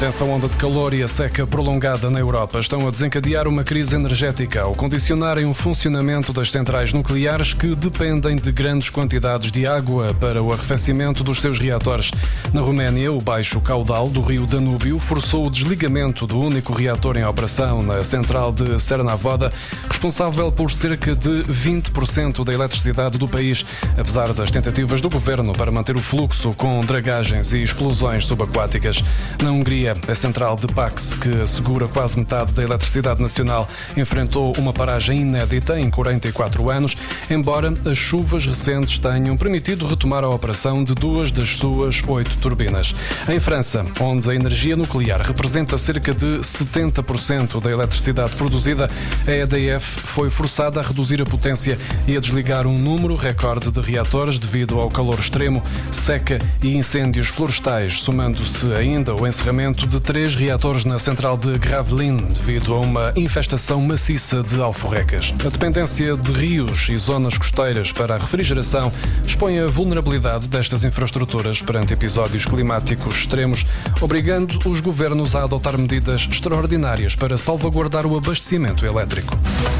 intensa onda de calor e a seca prolongada na Europa estão a desencadear uma crise energética ao condicionarem o funcionamento das centrais nucleares que dependem de grandes quantidades de água para o arrefecimento dos seus reatores. Na Roménia, o baixo caudal do rio Danúbio forçou o desligamento do único reator em operação na central de Cernavoda, responsável por cerca de 20% da eletricidade do país, apesar das tentativas do governo para manter o fluxo com dragagens e explosões subaquáticas. Na Hungria, a central de Pax, que assegura quase metade da eletricidade nacional, enfrentou uma paragem inédita em 44 anos, embora as chuvas recentes tenham permitido retomar a operação de 2 das suas 8 turbinas. Em França, onde a energia nuclear representa cerca de 70% da eletricidade produzida, a EDF foi forçada a reduzir a potência e a desligar um número recorde de reatores devido ao calor extremo, seca e incêndios florestais, somando-se ainda o encerramento de 3 reatores na central de Gravelines devido a uma infestação maciça de alforrecas. A dependência de rios e zonas costeiras para a refrigeração expõe a vulnerabilidade destas infraestruturas perante episódios climáticos extremos, obrigando os governos a adotar medidas extraordinárias para salvaguardar o abastecimento elétrico.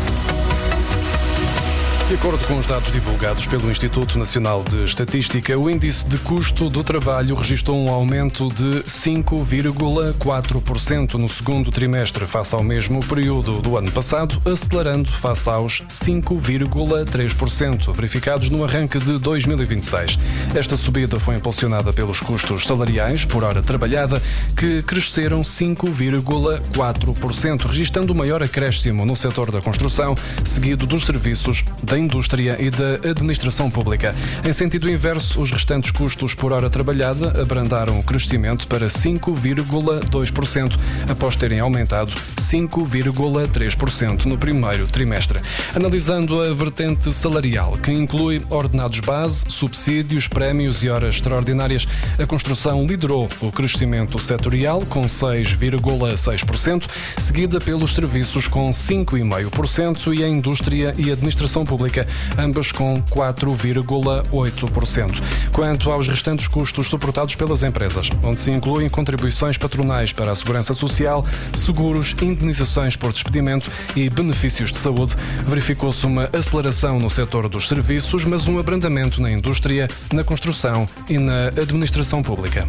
De acordo com os dados divulgados pelo Instituto Nacional de Estatística, o índice de custo do trabalho registrou um aumento de 5,4% no segundo trimestre face ao mesmo período do ano passado, acelerando face aos 5,3% verificados no arranque de 2026. Esta subida foi impulsionada pelos custos salariais por hora trabalhada, que cresceram 5,4%, registrando o maior acréscimo no setor da construção, seguido dos serviços, da indústria e da administração pública. Em sentido inverso, os restantes custos por hora trabalhada abrandaram o crescimento para 5,2%, após terem aumentado 5,3% no primeiro trimestre. Analisando a vertente salarial, que inclui ordenados base, subsídios, prémios e horas extraordinárias, a construção liderou o crescimento setorial com 6,6%, seguida pelos serviços com 5,5% e a indústria e administração pública, ambas com 4,8%. Quanto aos restantes custos suportados pelas empresas, onde se incluem contribuições patronais para a segurança social, seguros, indenizações por despedimento e benefícios de saúde, verificou-se uma aceleração no setor dos serviços, mas um abrandamento na indústria, na construção e na administração pública.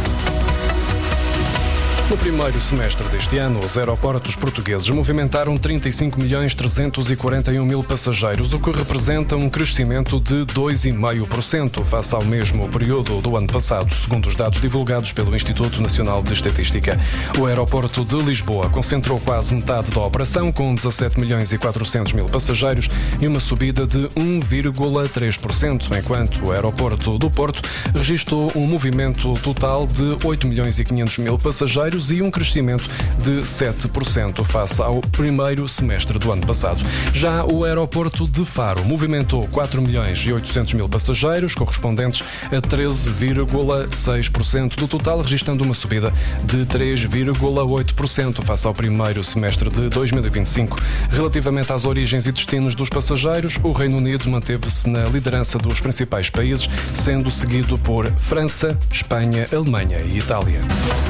No primeiro semestre deste ano, os aeroportos portugueses movimentaram 35.341.000 passageiros, o que representa um crescimento de 2,5% face ao mesmo período do ano passado, segundo os dados divulgados pelo Instituto Nacional de Estatística. O aeroporto de Lisboa concentrou quase metade da operação, com 17.400.000 passageiros e uma subida de 1,3%, enquanto o aeroporto do Porto registrou um movimento total de 8.500.000 passageiros e um crescimento de 7% face ao primeiro semestre do ano passado. Já o aeroporto de Faro movimentou 4.800.000 passageiros, correspondentes a 13,6% do total, registrando uma subida de 3,8% face ao primeiro semestre de 2025. Relativamente às origens e destinos dos passageiros, o Reino Unido manteve-se na liderança dos principais países, sendo seguido por França, Espanha, Alemanha e Itália.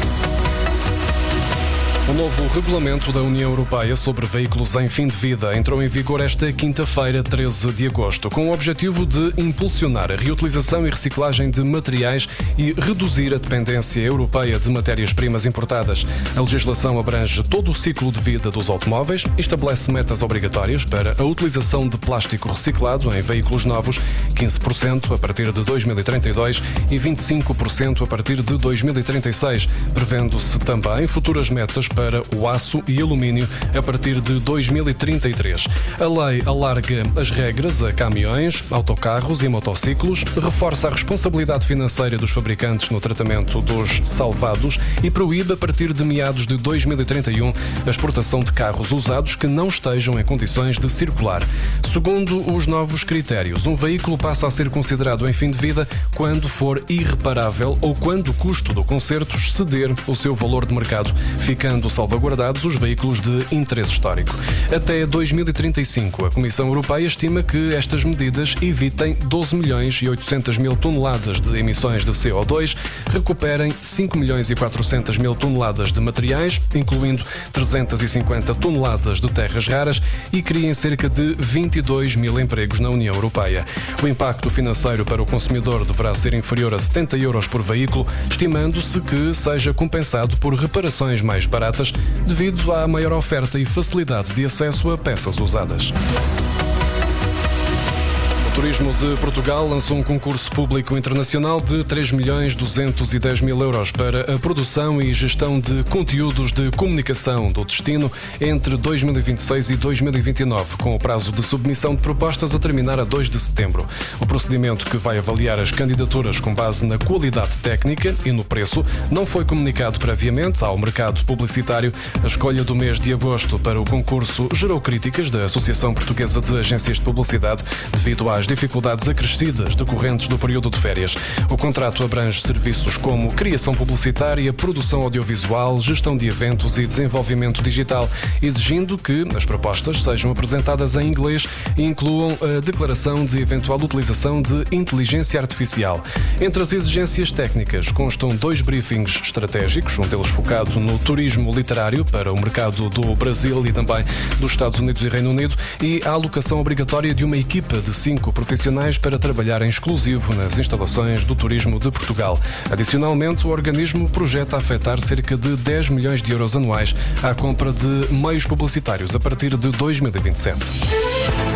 O novo regulamento da União Europeia sobre veículos em fim de vida entrou em vigor esta quinta-feira, 13 de agosto, com o objetivo de impulsionar a reutilização e reciclagem de materiais e reduzir a dependência europeia de matérias-primas importadas. A legislação abrange todo o ciclo de vida dos automóveis e estabelece metas obrigatórias para a utilização de plástico reciclado em veículos novos, 15% a partir de 2032 e 25% a partir de 2036, prevendo-se também futuras metas para o aço e alumínio a partir de 2033. A lei alarga as regras a caminhões, autocarros e motociclos, reforça a responsabilidade financeira dos fabricantes no tratamento dos salvados e proíbe a partir de meados de 2031 a exportação de carros usados que não estejam em condições de circular. Segundo os novos critérios, um veículo passa a ser considerado em fim de vida quando for irreparável ou quando o custo do conserto exceder o seu valor de mercado, ficando salvaguardados os veículos de interesse histórico. Até 2035, a Comissão Europeia estima que estas medidas evitem 12 milhões e 800 mil toneladas de emissões de CO2, recuperem 5 milhões e 400 mil toneladas de materiais, incluindo 350 toneladas de terras raras, e criem cerca de 22 mil empregos na União Europeia. O impacto financeiro para o consumidor deverá ser inferior a 70 euros por veículo, estimando-se que seja compensado por reparações mais baratas devido à maior oferta e facilidade de acesso a peças usadas. O Turismo de Portugal lançou um concurso público internacional de 3.210.000 euros para a produção e gestão de conteúdos de comunicação do destino entre 2026 e 2029, com o prazo de submissão de propostas a terminar a 2 de setembro. O procedimento, que vai avaliar as candidaturas com base na qualidade técnica e no preço, não foi comunicado previamente ao mercado publicitário. A escolha do mês de agosto para o concurso gerou críticas da Associação Portuguesa de Agências de Publicidade devido às dificuldades acrescidas decorrentes do período de férias. O contrato abrange serviços como criação publicitária, produção audiovisual, gestão de eventos e desenvolvimento digital, exigindo que as propostas sejam apresentadas em inglês e incluam a declaração de eventual utilização de inteligência artificial. Entre as exigências técnicas constam 2 briefings estratégicos, um deles focado no turismo literário para o mercado do Brasil e também dos Estados Unidos e Reino Unido, e a alocação obrigatória de uma equipa de 5 profissionais para trabalhar em exclusivo nas instalações do Turismo de Portugal. Adicionalmente, o organismo projeta afetar cerca de 10 milhões de euros anuais à compra de meios publicitários a partir de 2027.